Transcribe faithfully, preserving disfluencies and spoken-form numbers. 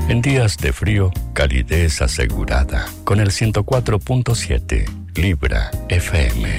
En días de frío, calidez asegurada con el ciento cuatro punto siete Libra F M.